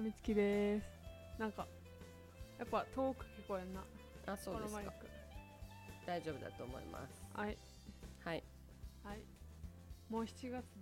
みつきです。なんかやっぱ遠く聞こえんな。 あ、そうですか。 このマイク大丈夫だと思います。 はいはい。 はい。もう7月